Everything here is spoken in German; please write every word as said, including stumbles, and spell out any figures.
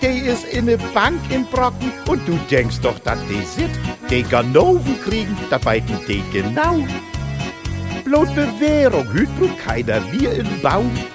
geh is in ne Bank in Brocken und du denkst doch, dat die sit. Die Ganoven kriegen, da weiten die genau. Bloß Bewährung, hüt keiner wir im Baum.